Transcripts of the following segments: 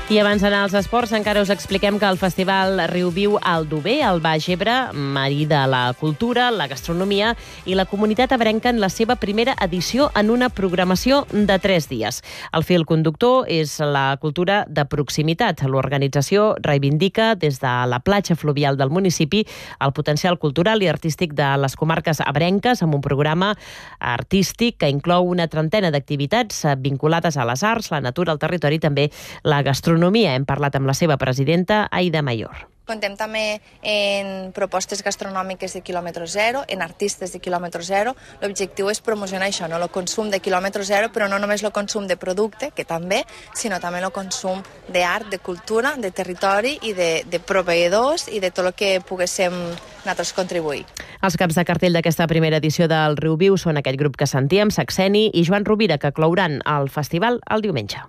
I abans d'anar als esports, encara us expliquem que el Festival Riu Viu Aldover, al Baix Ebre, marida la cultura, la gastronomia i la comunitat ebrenca en la seva primera edició en una programació de 3 dies. El fil conductor és la cultura de proximitat. L'organització reivindica des de la platja fluvial del municipi el potencial cultural i artístic de les comarques ebrenques amb un programa artístic que inclou una trentena d'activitats vinculades a les arts, la natura, el territori i també la gastronomia. Hem parlat amb la seva presidenta, Aida Mayor. Contem també en propostes gastronòmiques de quilòmetre zero, en artistes de quilòmetre zero. L'objectiu és promocionar això, el consum de quilòmetre zero, però no només el consum de producte, que també, sinó també el consum d'art, de cultura, de territori i de proveïdors i de tot el que poguéssim nosaltres contribuir. Els caps de cartell d'aquesta primera edició del Riu Viu són aquest grup que sentíem, Saxeni i Joan Rovira, que clouran el festival el diumenge.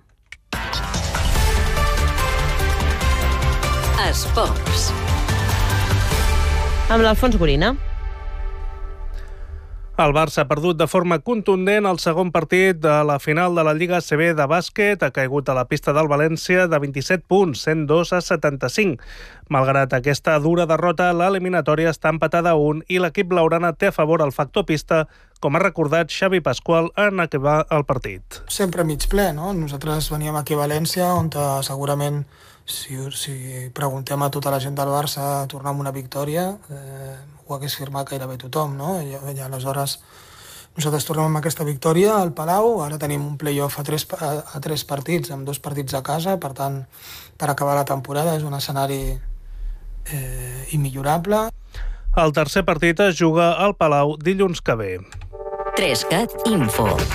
Esports. Amb l'Alfons Gorina. El Barça ha perdut de forma contundent el segon partit de la final de la Lliga ACB de bàsquet. Ha caigut a la pista del València de 27 punts, 102-75. Malgrat aquesta dura derrota, l'eliminatòria està empatada a 1 i l'equip blaugrana té a favor el factor pista, com ha recordat Xavi Pasqual en acabar el partit. Sempre mig ple, no? Nosaltres veníem aquí a València, on segurament, si preguntem a tota la gent del Barça tornar amb una victòria, ho hagués firmat gairebé tothom, no? I aleshores nosaltres tornem amb aquesta victòria al Palau, ara tenim un play-off a 3 partits, amb 2 partits a casa, per tant, per acabar la temporada és un escenari immillorable. El tercer partit es juga al Palau dilluns que ve. 3cat Info.